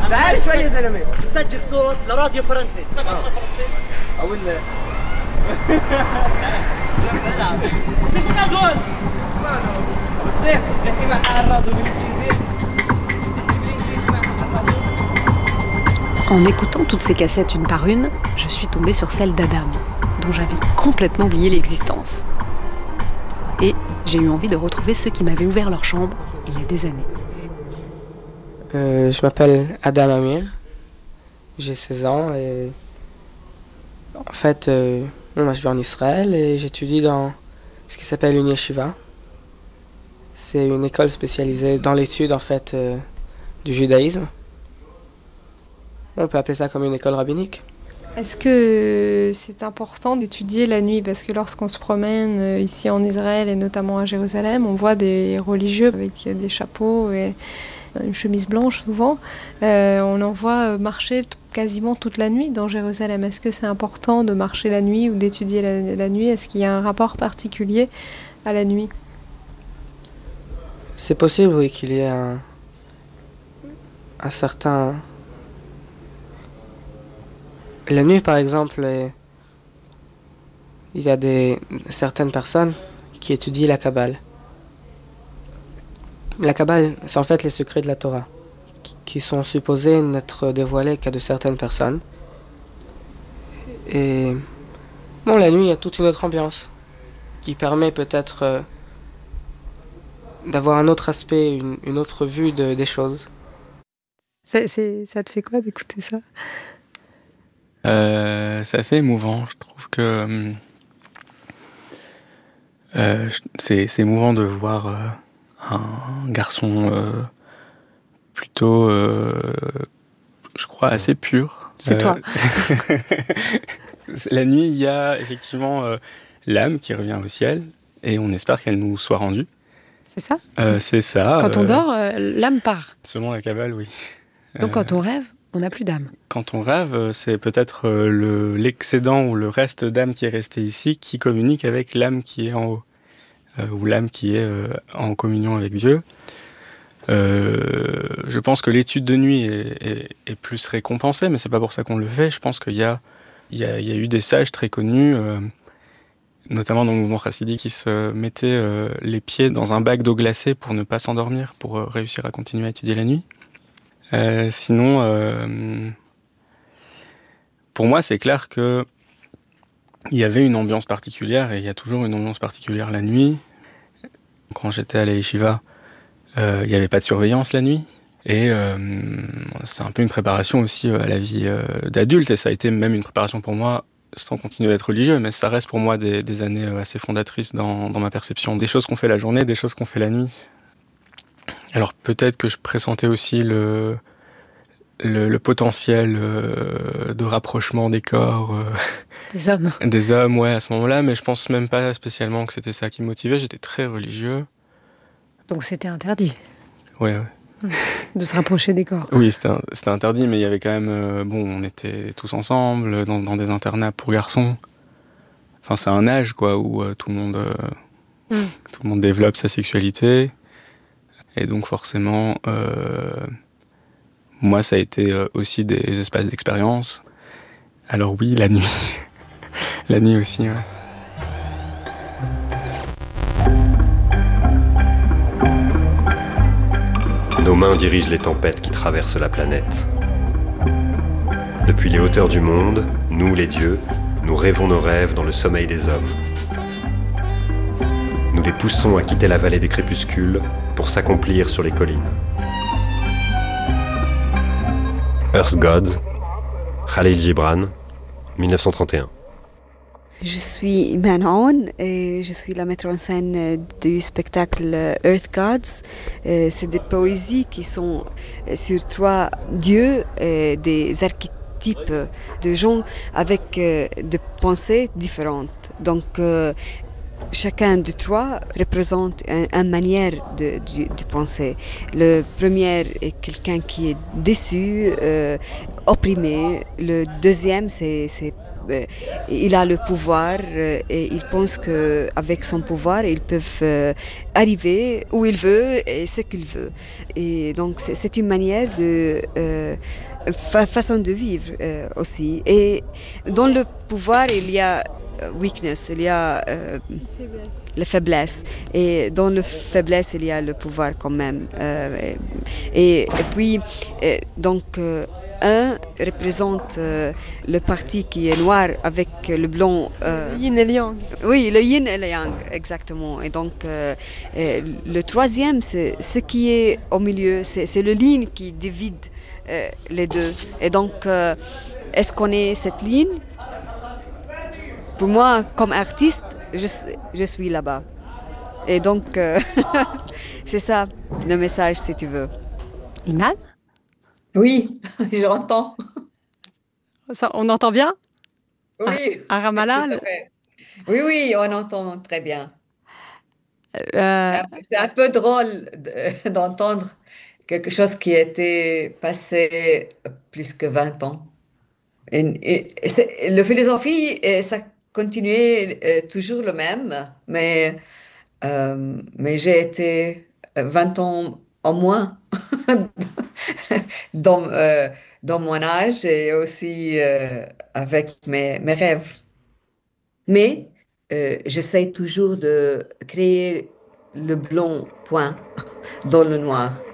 تعال شوي يا زلمه نسجل صوت لراديو فرنسي تبع فلسطين او ولا ايش تقول مصطفى احكي مع الراديو En écoutant toutes ces cassettes une par une, je suis tombée sur celle d'Adam, dont j'avais complètement oublié l'existence. Et j'ai eu envie de retrouver ceux qui m'avaient ouvert leur chambre il y a des années. Je m'appelle Adam Amir, j'ai 16 ans et en fait, moi je vis en Israël et j'étudie dans ce qui s'appelle une yeshiva. C'est une école spécialisée dans l'étude en fait du judaïsme. On peut appeler ça comme une école rabbinique. Est-ce que c'est important d'étudier la nuit? Parce que lorsqu'on se promène ici en Israël et notamment à Jérusalem, on voit des religieux avec des chapeaux et une chemise blanche souvent. On en voit marcher quasiment toute la nuit dans Jérusalem. Est-ce que c'est important de marcher la nuit ou d'étudier la nuit? Est-ce qu'il y a un rapport particulier à la nuit? C'est possible, oui, qu'il y ait un certain... La nuit, par exemple, il y a certaines personnes qui étudient la Kabbale. La Kabbale, c'est en fait les secrets de la Torah, qui sont supposés n'être dévoilés qu'à de certaines personnes. Et bon, la nuit, il y a toute une autre ambiance qui permet peut-être d'avoir un autre aspect, une autre vue des choses. Ça te fait quoi d'écouter ça? C'est assez émouvant. Je trouve que c'est émouvant de voir un garçon plutôt, je crois, assez pur. C'est toi. La nuit, il y a effectivement l'âme qui revient au ciel et on espère qu'elle nous soit rendue. C'est ça? C'est ça. Quand on dort, l'âme part. Selon la Kabbale, oui. Donc quand on rêve, on n'a plus d'âme. Quand on rêve, c'est peut-être l'excédent ou le reste d'âme qui est resté ici qui communique avec l'âme qui est en haut, ou l'âme qui est en communion avec Dieu. Je pense que l'étude de nuit est plus récompensée, mais c'est pas pour ça qu'on le fait. Je pense qu'il y a eu des sages très connus, notamment dans le mouvement chassidique, qui se mettaient les pieds dans un bac d'eau glacée pour ne pas s'endormir, pour réussir à continuer à étudier la nuit. Sinon, pour moi, c'est clair que il y avait une ambiance particulière et il y a toujours une ambiance particulière la nuit. Quand j'étais à la yeshiva, il n'y avait pas de surveillance la nuit et c'est un peu une préparation aussi à la vie d'adulte et ça a été même une préparation pour moi sans continuer à être religieux, mais ça reste pour moi des années assez fondatrices dans ma perception des choses qu'on fait la journée, des choses qu'on fait la nuit. Alors peut-être que je pressentais aussi le potentiel de rapprochement des corps. Des hommes. Des hommes, ouais, à ce moment-là, mais je pense même pas spécialement que c'était ça qui me motivait. J'étais très religieux. Donc c'était interdit? Ouais. De se rapprocher des corps? Oui, c'était interdit, mais il y avait quand même... on était tous ensemble, dans des internats pour garçons. Enfin, c'est un âge, quoi, où tout le monde développe sa sexualité. Et donc forcément, moi ça a été aussi des espaces d'expérience. Alors oui, la nuit. La nuit aussi, ouais. Nos mains dirigent les tempêtes qui traversent la planète. Depuis les hauteurs du monde, nous les dieux, nous rêvons nos rêves dans le sommeil des hommes. Nous les poussons à quitter la vallée des crépuscules pour s'accomplir sur les collines. Earth Gods, Khalil Gibran, 1931. Je suis Manon et je suis la metteur en scène du spectacle Earth Gods. C'est des poésies qui sont sur 3 dieux, des archétypes de gens avec des pensées différentes. Donc chacun de 3 représente une manière de penser. Le premier est quelqu'un qui est déçu, opprimé. Le deuxième, c'est il a le pouvoir et il pense qu'avec son pouvoir, ils peuvent arriver où il veut et ce qu'il veut. Et donc, c'est une manière de façon de vivre aussi. Et dans le pouvoir, il y a weakness, il y a la faiblesse. Et dans la faiblesse, il y a le pouvoir quand même. Et puis, donc, un représente le parti qui est noir avec le blanc. Le yin et le yang. Oui, le yin et le yang, exactement. Et donc, le troisième, c'est ce qui est au milieu, c'est le ligne qui divide les deux. Et donc, est-ce qu'on est cette ligne? Pour moi, comme artiste, je suis là-bas. Et donc, c'est ça le message, si tu veux. Iman, Oui, j'entends. on entend bien Oui, à Ramallah? tout à fait. Oui, oui, on entend très bien. Euh, C'est un peu drôle d'entendre quelque chose qui a été passé plus que 20 ans. La philosophie, ça continuait toujours le même, mais j'ai été 20 ans en moins dans, dans mon âge et aussi avec mes rêves. Mais j'essaie toujours de créer le blanc point dans le noir.